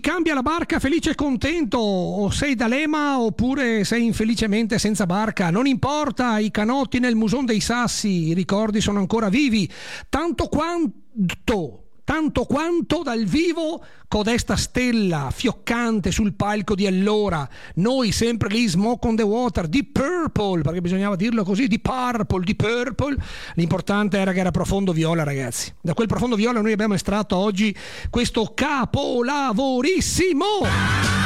cambia la barca felice e contento, o sei d'Alema oppure sei infelicemente senza barca, non importa, i canotti nel Muson dei Sassi, i ricordi sono ancora vivi, tanto quanto dal vivo codesta stella fioccante sul palco di allora, noi sempre lì, Smoke on the Water, di Purple, perché bisognava dirlo così, di Purple, l'importante era che era profondo viola, ragazzi. Da quel profondo viola noi abbiamo estratto oggi questo capolavorissimo.